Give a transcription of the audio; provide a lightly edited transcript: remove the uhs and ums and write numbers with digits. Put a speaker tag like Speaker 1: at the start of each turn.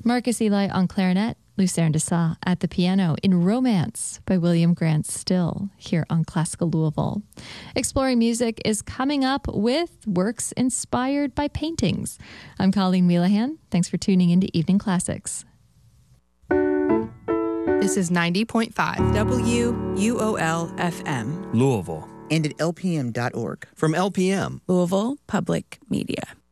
Speaker 1: Marcus Eli on clarinet, Lucerne Dessau at the piano in Romance by William Grant Still here on Classical Louisville. Exploring Music is coming up with works inspired by paintings. I'm Colleen Wheelahan. Thanks for tuning into Evening Classics.
Speaker 2: This is 90.5
Speaker 3: WUOL-FM.
Speaker 4: Louisville.
Speaker 3: And at LPM.org.
Speaker 4: From LPM.
Speaker 2: Louisville Public Media.